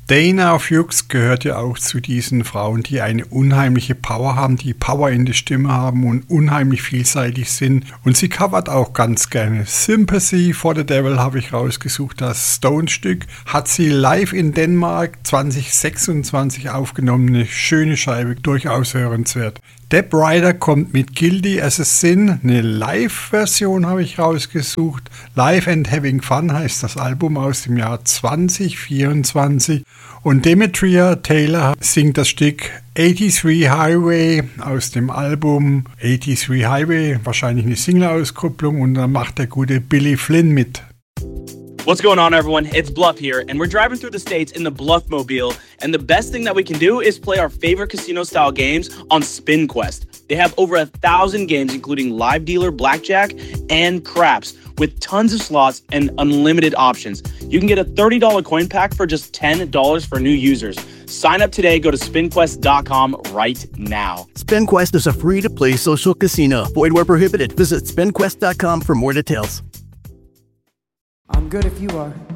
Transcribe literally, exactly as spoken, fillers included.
Dana Fuchs gehört ja auch zu diesen Frauen, die eine unheimliche Power haben, die Power in der Stimme haben und unheimlich vielseitig sind. Und sie covert auch ganz gerne. Sympathy for the Devil habe ich rausgesucht. Das Stone-Stück hat sie live in Dänemark zwanzig sechsundzwanzig aufgenommen. Eine schöne Scheibe, durchaus hörenswert. Deb Ryder kommt mit Guilty as a Sin. Eine Live-Version habe ich rausgesucht. Live and Having Fun heißt das Album aus dem Jahr zwanzig vierundzwanzig. Und Demetria Taylor singt das Stück dreiundachtzig Highway aus dem Album dreiundachtzig Highway, wahrscheinlich eine Single-Auskopplung, und dann macht der gute Billy Flynn mit. What's going on, everyone? It's Bluff here, and we're driving through the states in the Bluffmobile, and the best thing that we can do is play our favorite casino-style games on SpinQuest. They have over a thousand games, including live dealer, blackjack, and craps, with tons of slots and unlimited options. You can get a thirty dollars coin pack for just ten dollars for new users. Sign up today. Go to spin quest dot com right now. SpinQuest is a free-to-play social casino. Void where prohibited. Visit spin quest dot com for more details. I'm good if you are.